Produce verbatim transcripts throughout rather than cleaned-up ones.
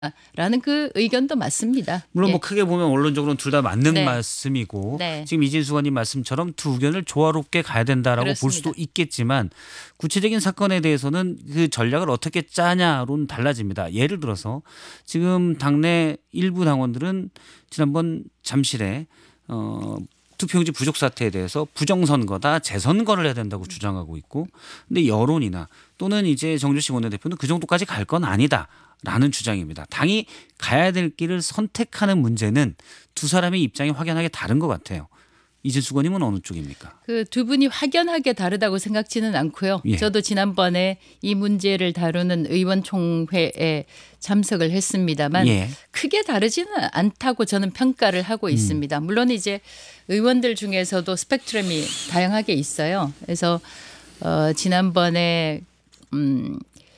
라는 그 의견도 맞습니다. 물론 예. 뭐 크게 보면 원론적으로는 둘 다 맞는 네. 말씀이고 네. 지금 이진수 의원님 말씀처럼 두 의견을 조화롭게 가야 된다라고 볼 그렇습니다. 수도 있겠지만 구체적인 사건에 대해서는 그 전략을 어떻게 짜냐로는 달라집니다. 예를 들어서 지금 당내 일부 당원들은 지난번 잠실에 어 투표용지 부족 사태에 대해서 부정선거다, 재선거를 해야 된다고 주장하고 있고, 근데 여론이나 또는 이제 정주식 원내대표는 그 정도까지 갈 건 아니다라는 주장입니다. 당이 가야 될 길을 선택하는 문제는 두 사람의 입장이 확연하게 다른 것 같아요. 이진수 의원님은 어느 쪽입니까? 그 두 분이 확연하게 다르다고 생각지는 않고요. 예. 저도 지난번에 이 문제를 다루는 의원총회에 참석을 했습니다만 예. 크게 다르지는 않다고 저는 평가를 하고 있습니다. 물론 이제 의원들 중에서도 스펙트럼이 다양하게 있어요. 그래서 어, 지난번에 음,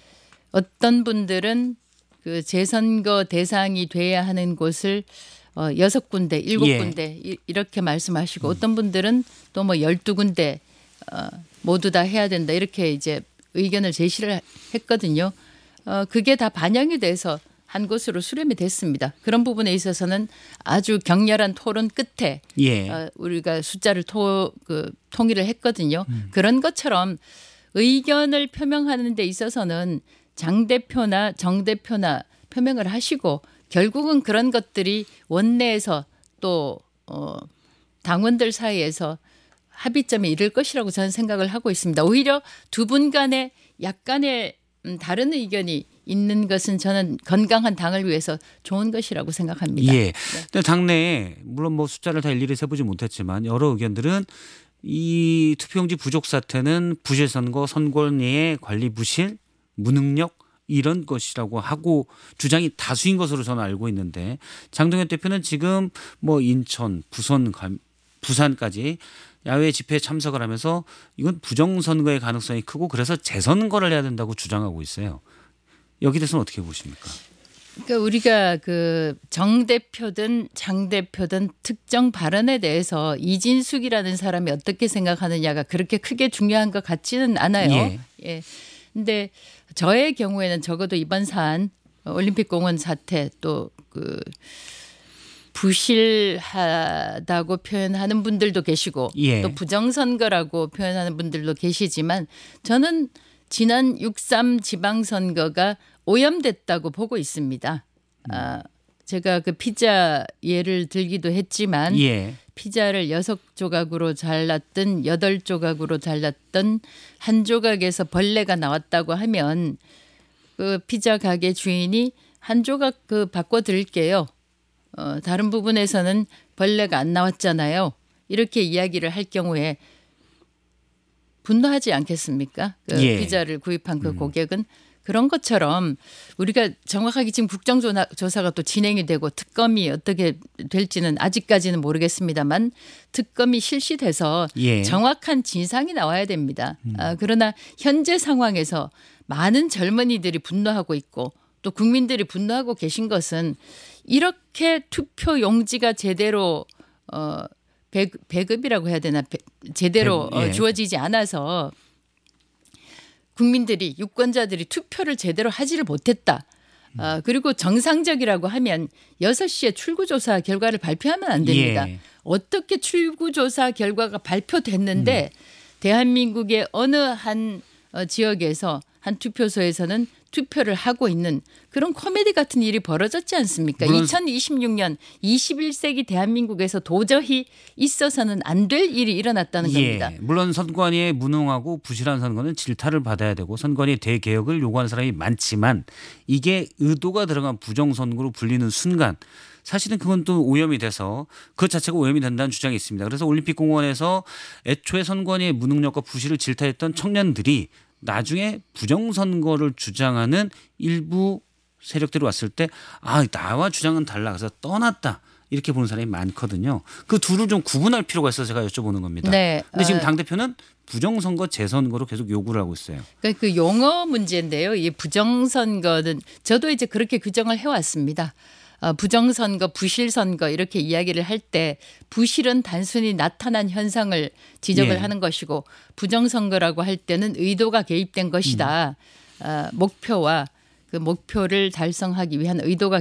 어떤 분들은 그 재선거 대상이 돼야 하는 곳을 어, 여섯 군데, 일곱 예. 군데 이- 이렇게 말씀하시고 어떤 분들은 또 뭐 열두 군데 어, 모두 다 해야 된다 이렇게 이제 의견을 제시를 했거든요. 어, 그게 다 반영이 돼서 한 곳으로 수렴이 됐습니다. 그런 부분에 있어서는 아주 격렬한 토론 끝에 예. 어, 우리가 숫자를 토, 그, 통일을 했거든요. 그런 것처럼 의견을 표명하는 데 있어서는 장 대표나 정 대표나 표명을 하시고 결국은 그런 것들이 원내에서 또 어, 당원들 사이에서 합의점에 이를 것이라고 저는 생각을 하고 있습니다. 오히려 두 분 간에 약간의 음, 다른 의견이 있는 것은 저는 건강한 당을 위해서 좋은 것이라고 생각합니다. 예. 근데 당내에 물론 뭐 숫자를 다 일일이 세보지 못했지만 여러 의견들은 이 투표용지 부족 사태는 부실 선거, 선관위의 관리 부실, 무능력 이런 것이라고 하고 주장이 다수인 것으로 저는 알고 있는데 장동현 대표는 지금 뭐 인천, 부산, 감- 부산까지 야외 집회에 참석을 하면서 이건 부정선거의 가능성이 크고 그래서 재선거를 해야 된다고 주장하고 있어요. 여기 대해서는 어떻게 보십니까? 그러니까 우리가 그 정 대표든 장 대표든 특정 발언에 대해서 이진숙이라는 사람이 어떻게 생각하느냐가 그렇게 크게 중요한 것 같지는 않아요. 예. 예. 근데 저의 경우에는 적어도 이번 사안 올림픽 공원 사태 또 그 부실하다고 표현하는 분들도 계시고 예. 또 부정선거라고 표현하는 분들도 계시지만 저는 지난 육삼 지방선거가 오염됐다고 보고 있습니다. 아, 제가 그 피자 예를 들기도 했지만 예. 피자를 여섯 조각으로 잘랐든 여덟 조각으로 잘랐든 한 조각에서 벌레가 나왔다고 하면 그 피자 가게 주인이 한 조각 그 바꿔 드릴게요. 어, 다른 부분에서는 벌레가 안 나왔잖아요. 이렇게 이야기를 할 경우에 분노하지 않겠습니까? 그 예. 피자를 구입한 그 고객은 그런 것처럼 우리가 정확하게 지금 국정조사가 또 진행이 되고 특검이 어떻게 될지는 아직까지는 모르겠습니다만 특검이 실시돼서 예. 정확한 진상이 나와야 됩니다. 아, 그러나 현재 상황에서 많은 젊은이들이 분노하고 있고 또 국민들이 분노하고 계신 것은 이렇게 투표 용지가 제대로 어, 배급, 배급이라고 해야 되나 배, 제대로 배- 예. 어, 주어지지 않아서 국민들이 유권자들이 투표를 제대로 하지를 못했다. 아, 그리고 정상적이라고 하면 여섯 시에 출구조사 결과를 발표하면 안 됩니다. 예. 어떻게 출구조사 결과가 발표됐는데 대한민국의 어느 한 어, 지역에서 한 투표소에서는 투표를 하고 있는 그런 코미디 같은 일이 벌어졌지 않습니까? 물론- 이천이십육 년 이십일 세기 대한민국에서 도저히 있어서는 안 될 일이 일어났다는 예. 겁니다. 물론 선관위의 무능하고 부실한 선거는 질타를 받아야 되고 선관위 대개혁을 요구하는 사람이 많지만 이게 의도가 들어간 부정선거로 불리는 순간 사실은 그건 또 오염이 돼서 그 자체가 오염이 된다는 주장이 있습니다. 그래서 올림픽공원에서 애초에 선관위의 무능력과 부실을 질타했던 청년들이 나중에 부정선거를 주장하는 일부 세력들이 왔을 때 아, 나와 주장은 달라. 그래서 떠났다. 이렇게 보는 사람이 많거든요. 그 둘을 좀 구분할 필요가 있어서 제가 여쭤보는 겁니다. 네. 근데 지금 어, 당대표는 부정선거, 재선거로 계속 요구를 하고 있어요. 그러니까 그 용어 문제인데요. 이 부정선거는 저도 이제 그렇게 규정을 해왔습니다. 어, 부정선거, 부실선거 이렇게 이야기를 할 때 부실은 단순히 나타난 현상을 지적을 예. 하는 것이고 부정선거라고 할 때는 의도가 개입된 것이다. 어, 목표와 그 목표를 달성하기 위한 의도가